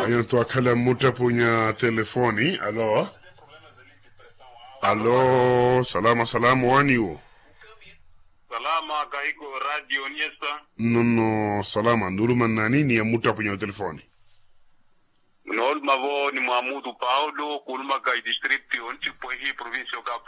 Ayon to akala muta punya telefoni. Alo, salamu waniwo. Salama kaiko radio Niesta. No, salama. Nduruman nani ni ya muta punya telefoni. Nol mavo ni Muhamudu Paulo, kulma kai distrito onchi pohi provincia Cabo